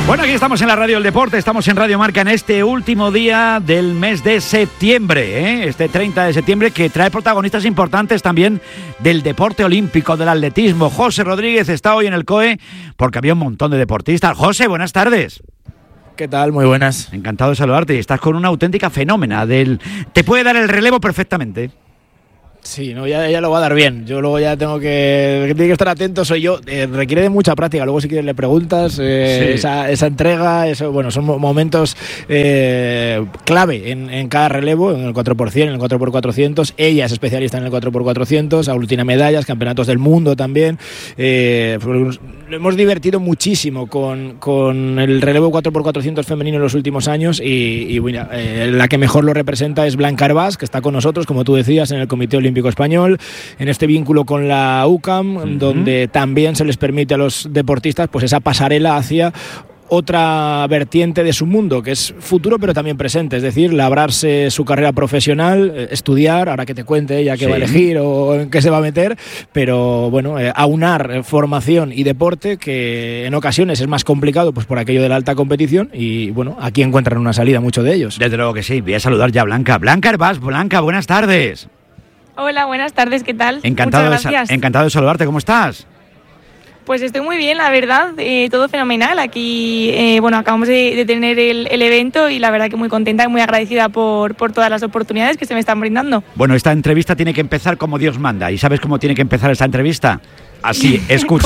Bueno, aquí estamos en la Radio del Deporte, estamos en Radio Marca en este último día del mes de septiembre, este 30 de septiembre, que trae protagonistas importantes también del deporte olímpico, del atletismo. José Rodríguez está hoy en el COE porque había un montón de deportistas. José, buenas tardes. ¿Qué tal? Muy buenas. Encantado de saludarte. Estás con una auténtica fenómena. Te puede dar el relevo perfectamente. Sí, no, ya lo va a dar bien. Yo luego ya tiene que estar atento, soy yo. Requiere de mucha práctica. Luego si quieres le preguntas, sí. esa entrega, eso, bueno, son momentos clave en cada relevo, en el 4%, en el 4x400. Ella es especialista en el 4x400, aglutina medallas, campeonatos del mundo también. Lo hemos divertido muchísimo con el relevo 4x400 femenino en los últimos años y bueno, la que mejor lo representa es Blanca Hervás, que está con nosotros, como tú decías, en el Comité Olímpico Español, en este vínculo con la UCAM, donde también se les permite a los deportistas pues esa pasarela hacia otra vertiente de su mundo, que es futuro pero también presente, es decir, labrarse su carrera profesional, estudiar, ahora que te cuente ella qué va a elegir o en qué se va a meter, pero bueno, aunar formación y deporte, que en ocasiones es más complicado pues por aquello de la alta competición, y bueno, aquí encuentran una salida muchos de ellos. Desde luego que sí. Voy a saludar ya a Blanca. Blanca Hervás, Blanca, buenas tardes. Hola, buenas tardes, ¿qué tal? Encantado de saludarte, ¿cómo estás? Pues estoy muy bien, la verdad, todo fenomenal. Aquí, acabamos de tener el evento y la verdad que muy contenta y muy agradecida por todas las oportunidades que se me están brindando. Bueno, esta entrevista tiene que empezar como Dios manda. ¿Y sabes cómo tiene que empezar esta entrevista? Así, escucha.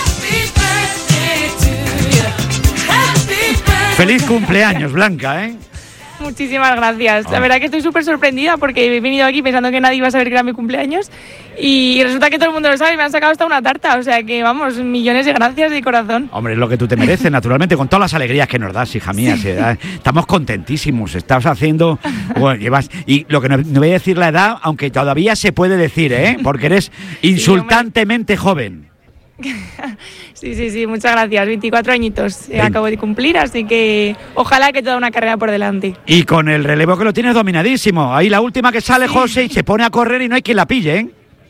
¡Feliz cumpleaños, Blanca, Muchísimas gracias. La verdad que estoy súper sorprendida porque he venido aquí pensando que nadie iba a saber que era mi cumpleaños y resulta que todo el mundo lo sabe y me han sacado hasta una tarta. O sea que, vamos, millones de gracias de corazón. Hombre, es lo que tú te mereces, naturalmente, con todas las alegrías que nos das, hija mía. Sí, estamos contentísimos. Estás haciendo... Bueno, llevas... Y lo que no voy a decir la edad, aunque todavía se puede decir, porque eres insultantemente joven. Sí, muchas gracias. 24 añitos acabo de cumplir, así que ojalá que toda una carrera por delante. Y con el relevo que lo tienes dominadísimo. Ahí la última que sale, José, y se pone a correr y no hay quien la pille,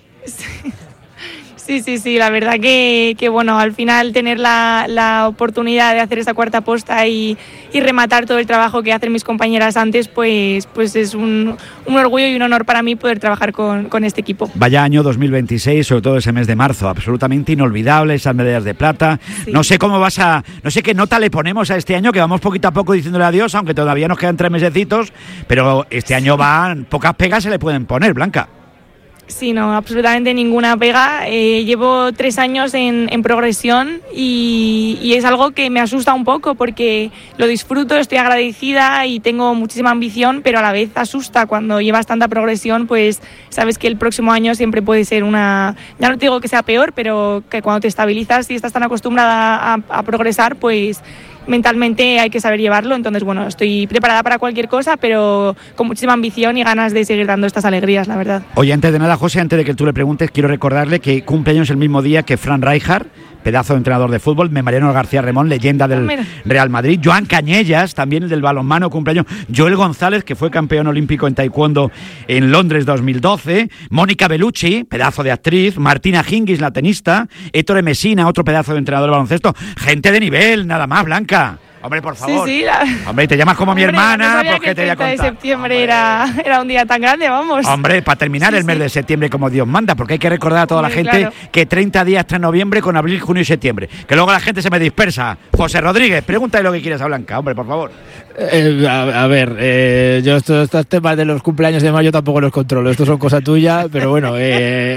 Sí, la verdad que bueno, al final tener la oportunidad de hacer esa cuarta posta y rematar todo el trabajo que hacen mis compañeras antes, pues es un orgullo y un honor para mí poder trabajar con este equipo. Vaya año 2026, sobre todo ese mes de marzo, absolutamente inolvidable, esas medallas de plata. Sí. No sé qué nota le ponemos a este año, que vamos poquito a poco diciéndole adiós, aunque todavía nos quedan 3 mesecitos, pero este año pocas pegas se le pueden poner, Blanca. Sí, no, absolutamente ninguna pega. Llevo 3 años en progresión y es algo que me asusta un poco porque lo disfruto, estoy agradecida y tengo muchísima ambición, pero a la vez asusta cuando llevas tanta progresión, pues sabes que el próximo año siempre puede ser ya no te digo que sea peor, pero que cuando te estabilizas y estás tan acostumbrada a progresar, pues mentalmente hay que saber llevarlo. Entonces, bueno, estoy preparada para cualquier cosa, pero con muchísima ambición y ganas de seguir dando estas alegrías, la verdad. Oye, antes de nada, José, antes de que tú le preguntes, quiero recordarle que cumpleaños el mismo día que Fran Rijkaard, pedazo de entrenador de fútbol, Mariano García Remón, leyenda del Real Madrid, Joan Cañellas, también el del balonmano, cumpleaños, Joel González, que fue campeón olímpico en taekwondo en Londres 2012, Mónica Bellucci, pedazo de actriz, Martina Hingis, la tenista, Ettore Messina, otro pedazo de entrenador de baloncesto, gente de nivel, nada más, Blanca. Hombre, por favor. Sí. Hombre, te llamas como mi hermana, no pues que te voy a contar. El 30 de septiembre era un día tan grande, vamos. Hombre, para terminar el mes de septiembre como Dios manda, porque hay que recordar a toda la gente que 30 días tras noviembre con abril, junio y septiembre. Que luego la gente se me dispersa. José Rodríguez, pregúntale lo que quieras a Blanca, hombre, por favor. A ver, yo estos temas de los cumpleaños de mayo tampoco los controlo. Esto son cosas tuyas, pero bueno, a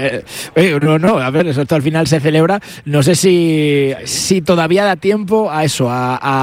ver, esto al final se celebra. No sé si todavía da tiempo a eso,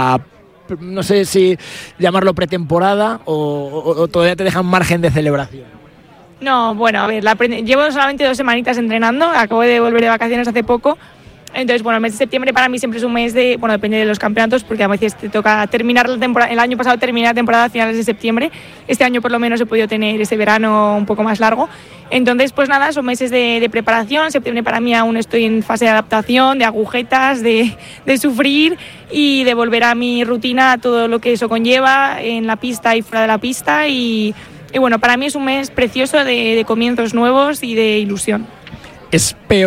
no sé si llamarlo pretemporada o todavía te dejan margen de celebración. No, bueno, a ver, llevo solamente 2 semanitas entrenando, acabo de volver de vacaciones hace poco. Entonces, bueno, el mes de septiembre para mí siempre es un mes depende de los campeonatos, porque a veces te toca terminar la temporada. El año pasado terminé la temporada a finales de septiembre. Este año por lo menos he podido tener ese verano un poco más largo. Entonces, pues nada, son meses de preparación. Septiembre para mí aún estoy en fase de adaptación, de agujetas, de sufrir y de volver a mi rutina, a todo lo que eso conlleva en la pista y fuera de la pista. Y bueno, para mí es un mes precioso de comienzos nuevos y de ilusión. ¿Es peor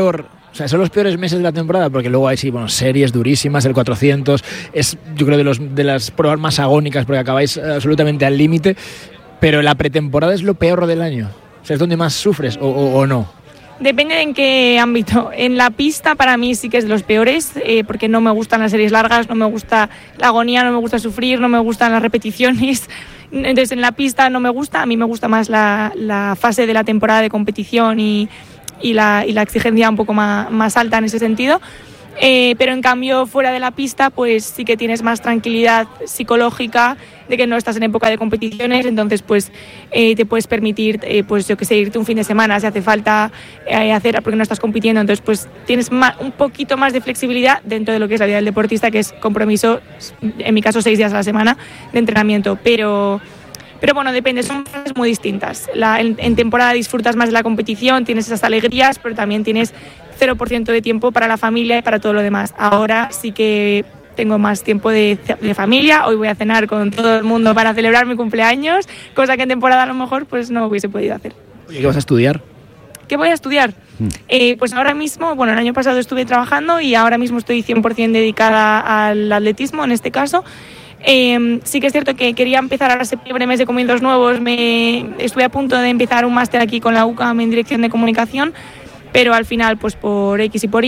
O sea, son los peores meses de la temporada, porque luego hay series durísimas, el 400 es, yo creo, de las pruebas más agónicas, porque acabáis absolutamente al límite, pero la pretemporada es lo peor del año. O sea, es donde más sufres, o no. Depende de en qué ámbito. En la pista para mí sí que es de los peores, porque no me gustan las series largas, no me gusta la agonía, no me gusta sufrir, no me gustan las repeticiones. Entonces en la pista no me gusta, a mí me gusta más la fase de la temporada de competición y la exigencia un poco más alta en ese sentido. Pero en cambio fuera de la pista pues sí que tienes más tranquilidad psicológica de que no estás en época de competiciones, entonces pues te puedes permitir pues yo que sé, irte un fin de semana si hace falta hacer, porque no estás compitiendo, entonces pues tienes un poquito más de flexibilidad dentro de lo que es la vida del deportista, que es compromiso, en mi caso 6 días a la semana de entrenamiento, pero bueno, depende, son fases muy distintas. En temporada disfrutas más de la competición, tienes esas alegrías, pero también tienes 0% de tiempo para la familia y para todo lo demás. Ahora sí que tengo más tiempo de familia, hoy voy a cenar con todo el mundo para celebrar mi cumpleaños, cosa que en temporada a lo mejor pues no hubiese podido hacer. Oye, ¿qué vas a estudiar? ¿Qué voy a estudiar? Pues ahora mismo, bueno, el año pasado estuve trabajando y ahora mismo estoy 100% dedicada al atletismo, en este caso. Sí que es cierto que quería empezar ahora septiembre, mes de comienzos nuevos, estuve a punto de empezar un máster aquí con la UCAM en dirección de comunicación, pero al final pues por X y por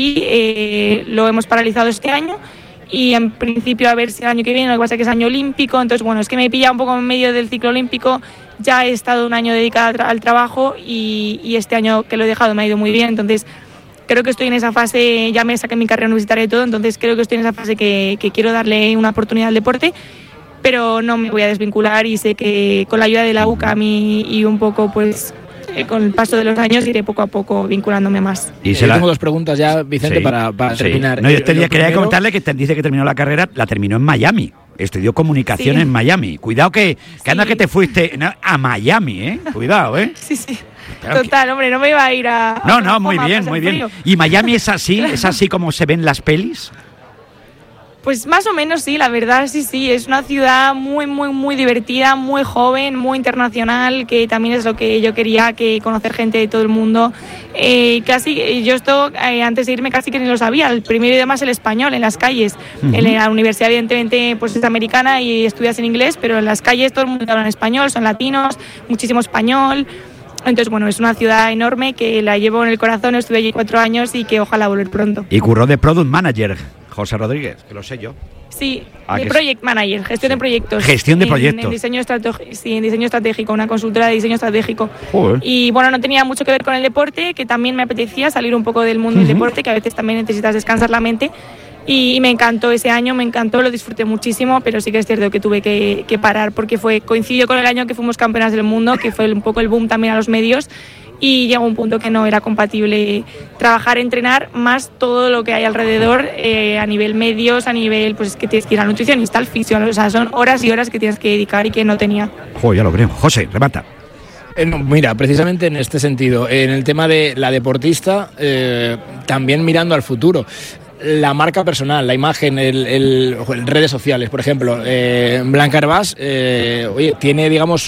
Y lo hemos paralizado este año y en principio a ver si el año que viene, lo que pasa es que es año olímpico, entonces bueno, es que me pilla un poco en medio del ciclo olímpico, ya he estado un año dedicada al trabajo y este año que lo he dejado me ha ido muy bien, entonces creo que estoy en esa fase, ya me saqué mi carrera universitaria y todo, entonces creo que estoy en esa fase que quiero darle una oportunidad al deporte, pero no me voy a desvincular y sé que con la ayuda de la UCAM y un poco pues con el paso de los años iré poco a poco vinculándome más. Y tengo dos preguntas ya, Vicente, sí, para terminar. No, yo quería comentarle que dice que terminó la carrera, la terminó en Miami. Estudió comunicación en Miami. Cuidado que anda que te fuiste a Miami, ¿eh? Cuidado, ¿eh? Sí. Claro, total, hombre, no me iba a ir a... No, muy bien. ¿Y Miami es así como se ven las pelis? Pues más o menos sí, la verdad, sí. Es una ciudad muy, muy, muy divertida, muy joven, muy internacional, que también es lo que yo quería, que conocer gente de todo el mundo. Yo esto, antes de irme casi que ni lo sabía. El primer idioma es el español, en las calles. Uh-huh. En la universidad, evidentemente, pues es americana y estudias en inglés, pero en las calles todo el mundo habla en español, son latinos, muchísimo español. Entonces, bueno, es una ciudad enorme que la llevo en el corazón, estuve allí 4 años y que ojalá volver pronto. Y curró de Product Manager, José Rodríguez, que lo sé yo. Sí, de Project Manager, gestión de proyectos. Gestión de proyectos. En diseño estratégico, una consultora de diseño estratégico. Joder. Y bueno, no tenía mucho que ver con el deporte, que también me apetecía salir un poco del mundo del deporte, que a veces también necesitas descansar la mente. Y me encantó ese año, lo disfruté muchísimo, pero sí que es cierto que tuve que parar porque coincidió con el año que fuimos campeonas del mundo, que fue un poco el boom también a los medios, y llegó un punto que no era compatible trabajar, entrenar, más todo lo que hay alrededor a nivel medios, a nivel, pues es que tienes que ir al nutricionista, al fisio, o sea, son horas y horas que tienes que dedicar y que no tenía. Joder, ya lo creo. José, remata. Mira, precisamente en este sentido, en el tema de la deportista, también mirando al futuro. La marca personal, la imagen, redes sociales, por ejemplo, Blanca Hervás tiene, digamos,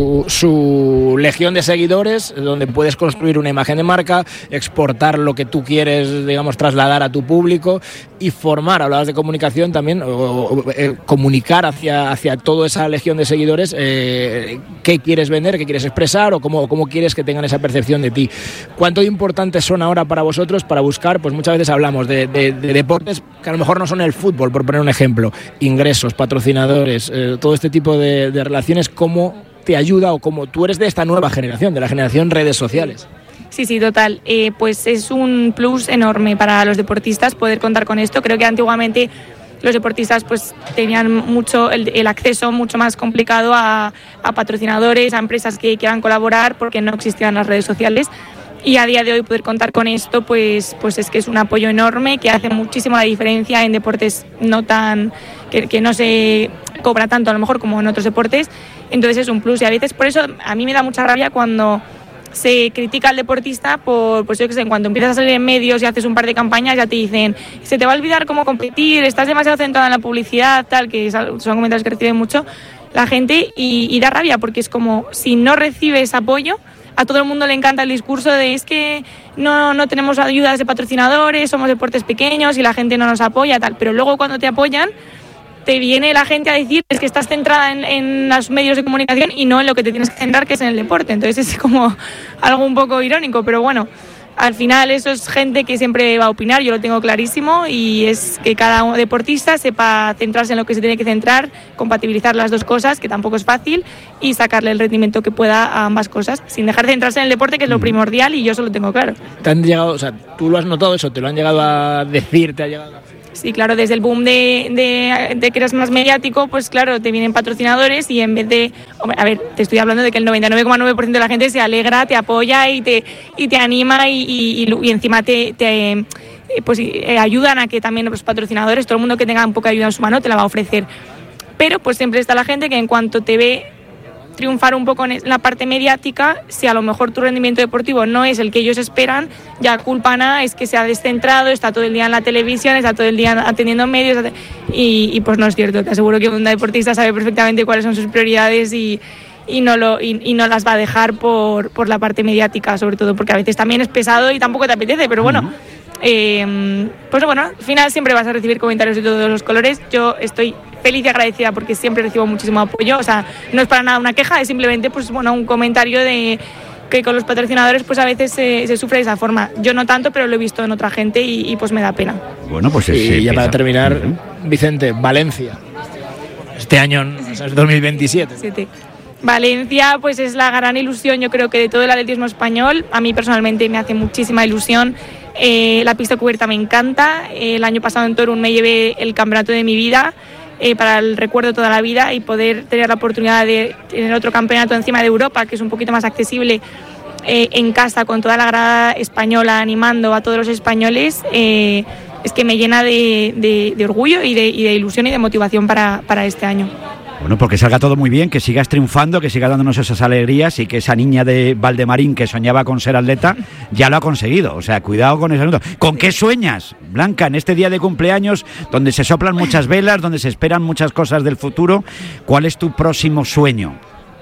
su legión de seguidores donde puedes construir una imagen de marca, exportar lo que tú quieres, digamos, trasladar a tu público y formar, hablabas de comunicación también, comunicar hacia toda esa legión de seguidores qué quieres vender, qué quieres expresar o cómo quieres que tengan esa percepción de ti. ¿Cuánto importantes son ahora para vosotros para buscar? Pues muchas veces hablamos de deportes que a lo mejor no son el fútbol, por poner un ejemplo, ingresos, patrocinadores, todo este tipo de relaciones, ¿cómo te ayuda o cómo tú eres de esta nueva generación, de la generación redes sociales? Sí, total. Pues es un plus enorme para los deportistas poder contar con esto. Creo que antiguamente los deportistas pues tenían mucho el acceso mucho más complicado a patrocinadores, a empresas que quieran colaborar porque no existían las redes sociales. Y a día de hoy poder contar con esto pues es que es un apoyo enorme que hace muchísimo la diferencia en deportes no tan que no se cobra tanto a lo mejor como en otros deportes, entonces es un plus y a veces por eso a mí me da mucha rabia cuando se critica al deportista por, pues yo que sé, cuando empiezas a salir en medios y haces un par de campañas ya te dicen se te va a olvidar cómo competir, estás demasiado centrada en la publicidad, tal, que son comentarios que reciben mucho la gente y da rabia porque es como si no recibes apoyo a todo el mundo le encanta el discurso de es que no tenemos ayudas de patrocinadores, somos deportes pequeños y la gente no nos apoya, tal. Pero luego cuando te apoyan, te viene la gente a decir es que estás centrada en los medios de comunicación y no en lo que te tienes que centrar, que es en el deporte. Entonces es como algo un poco irónico, pero bueno, al final eso es gente que siempre va a opinar, yo lo tengo clarísimo, y es que cada deportista sepa centrarse en lo que se tiene que centrar, compatibilizar las dos cosas, que tampoco es fácil, y sacarle el rendimiento que pueda a ambas cosas, sin dejar de centrarse en el deporte, que es lo primordial, y yo eso lo tengo claro. ¿Te han llegado, o sea, tú lo has notado eso, te lo han llegado a decir, te ha llegado a... Sí, claro, desde el boom de que eres más mediático, pues claro, te vienen patrocinadores y en vez de... Hombre, a ver, te estoy hablando de que el 99,9% de la gente se alegra, te apoya y te anima y encima te ayudan a que también los patrocinadores, todo el mundo que tenga un poco de ayuda en su mano te la va a ofrecer. Pero pues siempre está la gente que en cuanto te ve triunfar un poco en la parte mediática, si a lo mejor tu rendimiento deportivo no es el que ellos esperan, ya culpan es que se ha descentrado, está todo el día en la televisión, está todo el día atendiendo medios y pues no es cierto. Te aseguro que un deportista sabe perfectamente cuáles son sus prioridades y no las va a dejar por la parte mediática, sobre todo porque a veces también es pesado y tampoco te apetece, pero bueno, pues bueno, al final siempre vas a recibir comentarios de todos los colores. Yo estoy feliz y agradecida porque siempre recibo muchísimo apoyo, o sea, no es para nada una queja, es simplemente pues bueno, un comentario de que con los patrocinadores pues a veces se sufre de esa forma. Yo no tanto, pero lo he visto en otra gente y pues me da pena. Bueno, pues y ya para terminar, Vicente, Valencia. Este año es 2027. Sí. Valencia pues es la gran ilusión, yo creo que de todo el atletismo español. A mí personalmente me hace muchísima ilusión. La pista cubierta me encanta. El año pasado en Torun me llevé el campeonato de mi vida, para el recuerdo toda la vida, y poder tener la oportunidad de tener otro campeonato encima de Europa, que es un poquito más accesible, en casa con toda la grada española animando a todos los españoles, es que me llena de orgullo y de ilusión y de motivación para este año. Bueno, porque salga todo muy bien, que sigas triunfando, que sigas dándonos esas alegrías y que esa niña de Valdemarín que soñaba con ser atleta ya lo ha conseguido. O sea, cuidado con ese asunto. ¿Con qué sueñas, Blanca, en este día de cumpleaños donde se soplan muchas velas, donde se esperan muchas cosas del futuro? ¿Cuál es tu próximo sueño?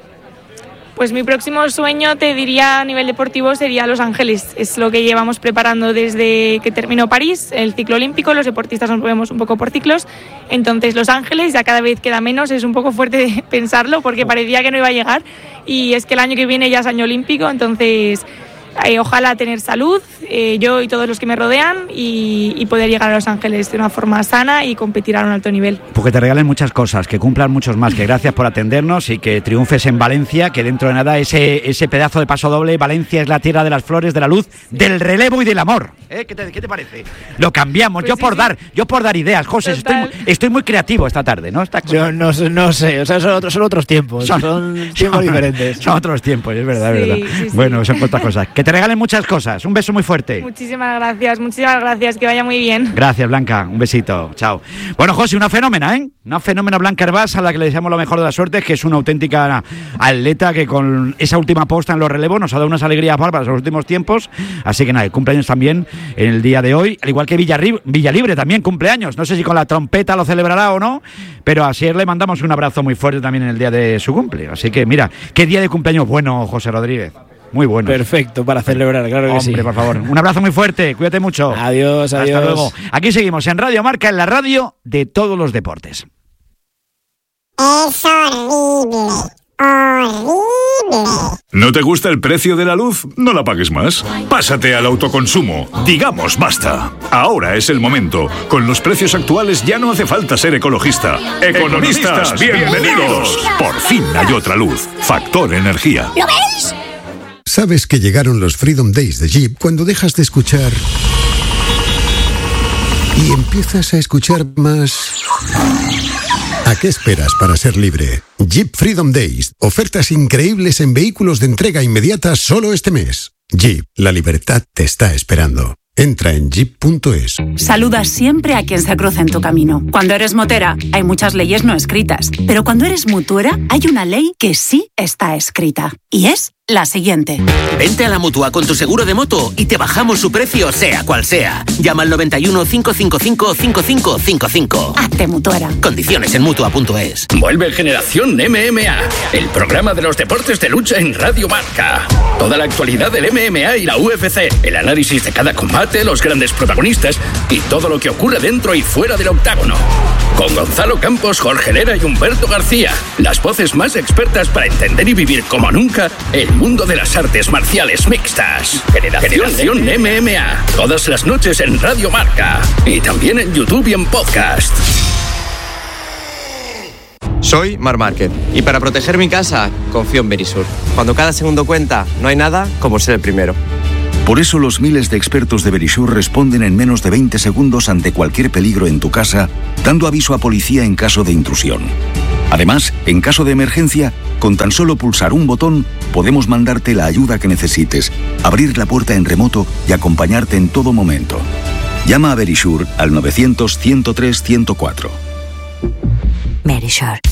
Pues mi próximo sueño, te diría a nivel deportivo, sería Los Ángeles. Es lo que llevamos preparando desde que terminó París, el ciclo olímpico. Los deportistas nos movemos un poco por ciclos. Entonces Los Ángeles ya cada vez queda menos, es un poco fuerte pensarlo porque parecía que no iba a llegar. Y es que el año que viene ya es año olímpico, entonces ojalá tener salud, yo y todos los que me rodean, y poder llegar a Los Ángeles de una forma sana y competir a un alto nivel. Porque te regalen muchas cosas, que cumplan muchos más, que gracias por atendernos y que triunfes en Valencia, que dentro de nada ese pedazo de paso doble, Valencia es la tierra de las flores, de la luz, del relevo y del amor. ¿Qué te parece? Lo cambiamos, pues yo por dar ideas, José, estoy muy creativo esta tarde, ¿no? Yo no sé, o sea, son otros tiempos, son tiempos diferentes. Son otros tiempos, es verdad, es verdad. Sí. Bueno, son otras cosas. Que te regalen muchas cosas. Un beso muy fuerte. Muchísimas gracias, que vaya muy bien. Gracias, Blanca, un besito, chao. Bueno, José, una fenómena, una fenómena, Blanca Hervás, a la que le deseamos lo mejor de la suerte, que es una auténtica atleta que con esa última posta en los relevos nos ha dado unas alegrías bárbaras en los últimos tiempos, así que nada, el cumpleaños también en el día de hoy, al igual que Villalibre también cumpleaños, no sé si con la trompeta lo celebrará o no, pero así le mandamos un abrazo muy fuerte también en el día de su cumple, así que mira, qué día de cumpleaños bueno, José Rodríguez. Muy bueno. Perfecto, para celebrar, claro que sí. Hombre, por favor. Un abrazo muy fuerte, cuídate mucho. Adiós. Hasta luego. Aquí seguimos en Radio Marca, en la radio de todos los deportes. Es horrible. ¿No te gusta el precio de la luz? No la pagues más. Pásate al autoconsumo. Digamos basta. Ahora es el momento. Con los precios actuales ya no hace falta ser ecologista. ¡Economistas, bienvenidos! Por fin hay otra luz. Factor Energía. ¿Lo veis? Sabes que llegaron los Freedom Days de Jeep cuando dejas de escuchar y empiezas a escuchar más. ¿A qué esperas para ser libre? Jeep Freedom Days. Ofertas increíbles en vehículos de entrega inmediata solo este mes. Jeep, la libertad te está esperando. Entra en jeep.es. Saluda siempre a quien se cruza en tu camino. Cuando eres motera, hay muchas leyes no escritas. Pero cuando eres mutuera, hay una ley que sí está escrita. Y es la siguiente. Vente a la Mutua con tu seguro de moto y te bajamos su precio sea cual sea. Llama al 91 555 5555. Hazte mutuera. Condiciones en Mutua.es. Vuelve Generación MMA, el programa de los deportes de lucha en Radio Marca. Toda la actualidad del MMA y la UFC, el análisis de cada combate, los grandes protagonistas y todo lo que ocurre dentro y fuera del octágono. Con Gonzalo Campos, Jorge Lera y Humberto García, las voces más expertas para entender y vivir como nunca el mundo de las artes marciales mixtas. Generación MMA, todas las noches en Radio Marca y también en YouTube y en podcast. Soy Marc Márquez y para proteger mi casa confío en Verisur. Cuando cada segundo cuenta, no hay nada como ser el primero. Por eso los miles de expertos de Verisur responden en menos de 20 segundos ante cualquier peligro en tu casa, dando aviso a policía en caso de intrusión. Además, en caso de emergencia, con tan solo pulsar un botón, podemos mandarte la ayuda que necesites, abrir la puerta en remoto y acompañarte en todo momento. Llama a Verisur al 900-103-104. Verisur.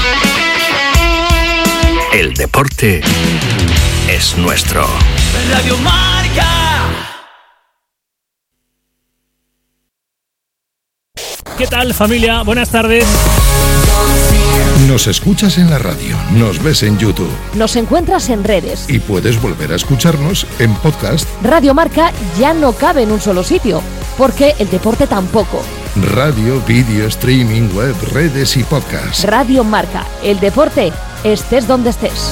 El deporte es nuestro. Radio Marca. ¿Qué tal, familia? Buenas tardes. Nos escuchas en la radio, nos ves en YouTube. Nos encuentras en redes. Y puedes volver a escucharnos en podcast. Radio Marca ya no cabe en un solo sitio, porque el deporte tampoco. Radio, vídeo, streaming, web, redes y podcast. Radio Marca, el deporte, estés donde estés.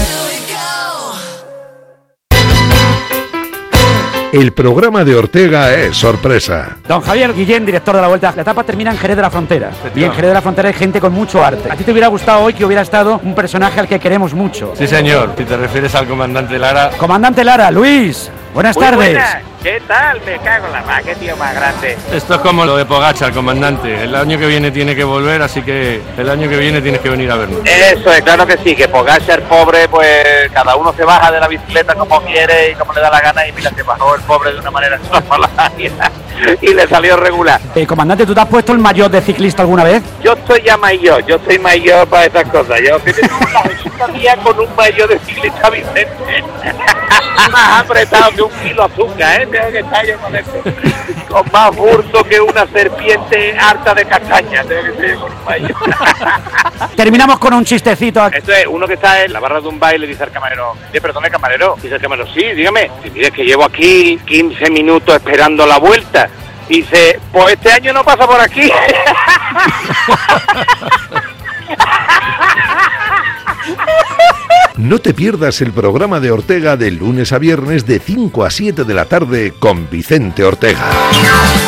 El programa de Ortega es sorpresa. Don Javier Guillén, director de la Vuelta. La etapa termina en Jerez de la Frontera. Y en Jerez de la Frontera hay gente con mucho arte. ¿A ti te hubiera gustado hoy que hubiera estado un personaje al que queremos mucho? Sí, señor. Si te refieres al comandante Lara. Comandante Lara, Luis, buenas tardes. Buenas. ¿Qué tal? Me cago en la mar, qué tío más grande. Esto es como lo de Pogačar, comandante. El año que viene tiene que volver, así que el año que viene tienes que venir a vernos. Eso es, claro que sí, que Pogačar, pobre, pues cada uno se baja de la bicicleta como quiere y como le da la gana, y mira, se bajó el pobre de una manera extraordinaria y le salió regular. Comandante, ¿tú te has puesto el maillot de ciclista alguna vez? Yo soy ya maillot, yo soy maillot para estas cosas. Yo tengo la Jesús mía con un maillot de ciclista Vicente. Más apretado que un kilo de azúcar, tengo que estar yo con esto. Con más burso que una serpiente harta de castaña, tengo que estar yo con un maillot. Terminamos con un chistecito. Esto es uno que está en la barra de un baile, dice al camarero, perdone camarero, dice el camarero, sí, dígame, si dices que llevo aquí 15 minutos esperando la vuelta. Dice, pues este año no pasa por aquí. No te pierdas el programa de Ortega de lunes a viernes de 5 a 7 de la tarde con Vicente Ortega.